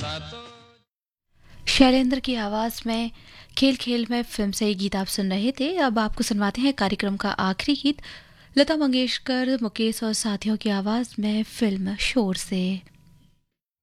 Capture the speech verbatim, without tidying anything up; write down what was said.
शैलेंद्र की आवाज़ में खेल खेल में फिल्म से ये गीत आप सुन रहे थे। अब आपको सुनवाते हैं कार्यक्रम का आखिरी गीत, लता मंगेशकर, मुकेश और साथियों की आवाज़ में फिल्म शोर से।